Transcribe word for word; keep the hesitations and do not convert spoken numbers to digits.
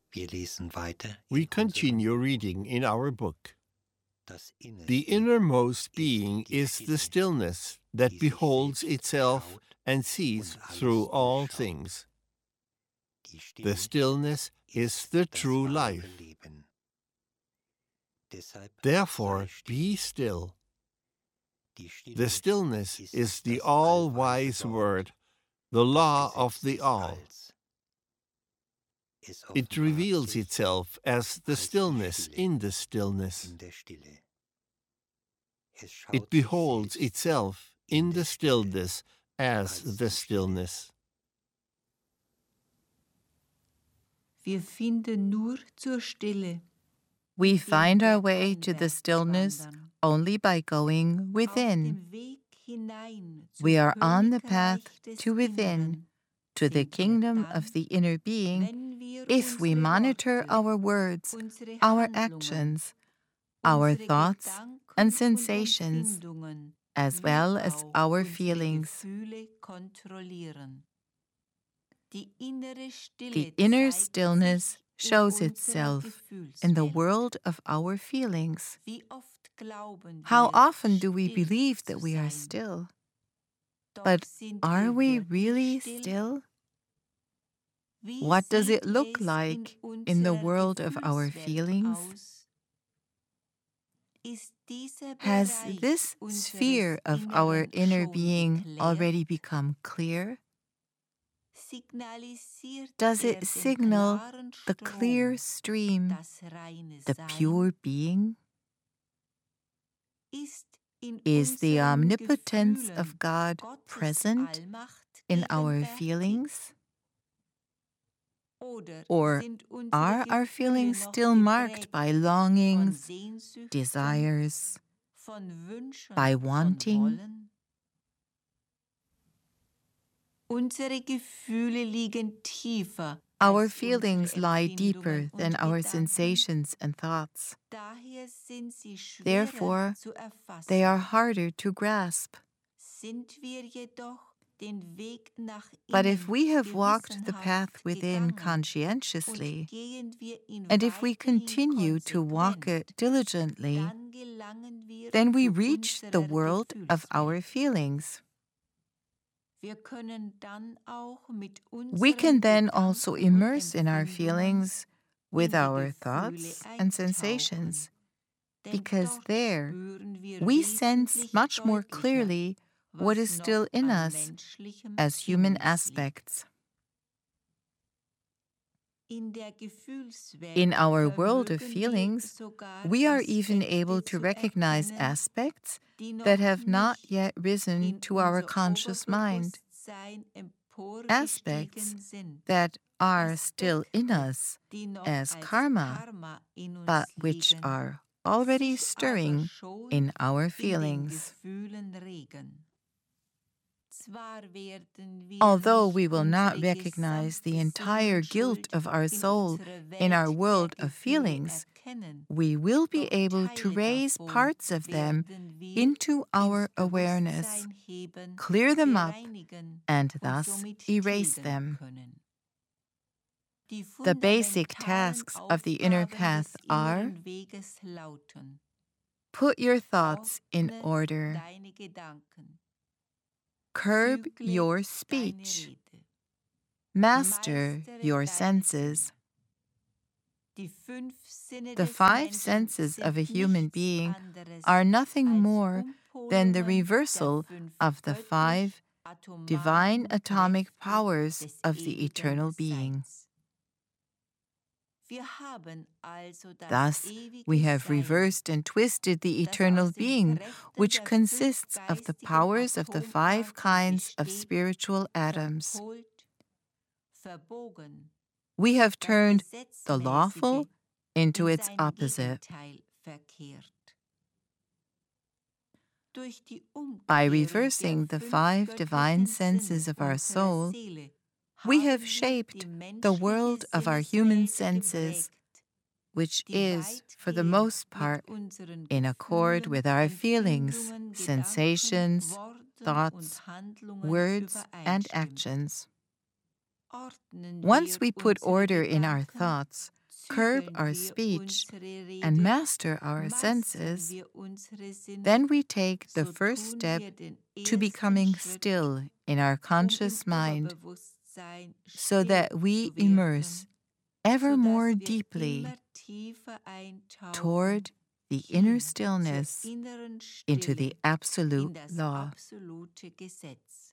We continue reading in our book. The innermost being is the stillness that beholds itself and sees through all things. The stillness is the true life. Therefore, be still. The stillness is the all-wise word, the law of the all. It reveals itself as the stillness in the stillness. It beholds itself in the stillness as the stillness. Wir finden nur zur Stille. We find our way to the stillness only by going within. We are on the path to within, to the kingdom of the inner being, if we monitor our words, our actions, our thoughts and sensations, as well as our feelings. The inner stillness shows itself in the world of our feelings. How often do we believe that we are still? But are we really still? What does it look like in the world of our feelings? Has this sphere of our inner being already become clear? Does it signal the clear stream, the pure being? Is the omnipotence of God present in our feelings? Or are our feelings still marked by longings, desires, by wanting? Our feelings lie deeper than our sensations and thoughts. Therefore, they are harder to grasp. But if we have walked the path within conscientiously, and if we continue to walk it diligently, then we reach the world of our feelings. We can then also immerse in our feelings with our thoughts and sensations, because there we sense much more clearly what is still in us as human aspects. In our world of feelings, we are even able to recognize aspects that have not yet risen to our conscious mind, aspects that are still in us as karma, but which are already stirring in our feelings. Although we will not recognize the entire guilt of our soul in our world of feelings, we will be able to raise parts of them into our awareness, clear them up, and thus erase them. The basic tasks of the inner path are: put your thoughts in order. Curb your speech. Master your senses. The five senses of a human being are nothing more than the reversal of the five divine atomic powers of the eternal being. Thus, we have reversed and twisted the eternal being, which consists of the powers of the five kinds of spiritual atoms. We have turned the lawful into its opposite. By reversing the five divine senses of our soul, we have shaped the world of our human senses, which is, for the most part, in accord with our feelings, sensations, thoughts, words, and actions. Once we put order in our thoughts, curb our speech and master our senses, then we take the first step to becoming still in our conscious mind, so that we immerse ever more deeply toward the inner stillness, into the absolute law.